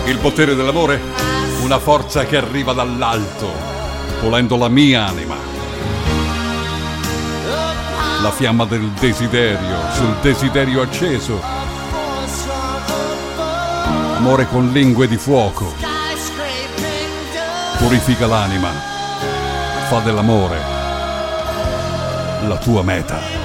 Il potere dell'amore? Una forza che arriva dall'alto, pulendo la mia anima. La fiamma del desiderio, sul desiderio acceso. Amore con lingue di fuoco. Purifica l'anima. Fa dell'amore la tua meta.